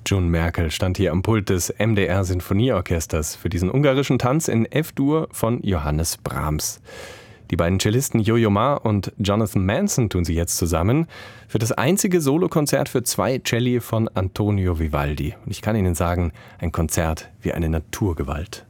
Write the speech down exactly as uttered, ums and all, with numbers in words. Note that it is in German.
June Merkel stand hier am Pult des M D R Sinfonieorchesters für diesen ungarischen Tanz in F-Dur von Johannes Brahms. Die beiden Cellisten Yo-Yo Ma und Jonathan Manson tun sie jetzt zusammen für das einzige Solokonzert für zwei Celli von Antonio Vivaldi. Und ich kann Ihnen sagen, ein Konzert wie eine Naturgewalt.